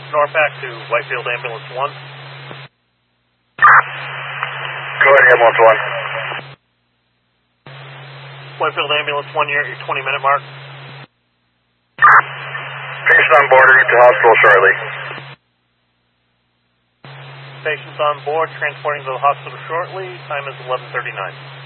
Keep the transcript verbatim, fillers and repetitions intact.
Norpac to Whitefield Ambulance one. Go ahead, Ambulance one. Whitefield Ambulance one, you're at your twenty minute mark. Patient on board, to hospital shortly. Patients on board, transporting to the hospital shortly. Time is eleven thirty-nine.